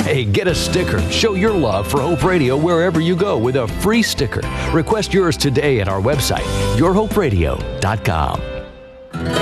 Hey, get a sticker. Show your love for Hope Radio wherever you go with a free sticker. Request yours today at our website, yourhoperadio.com.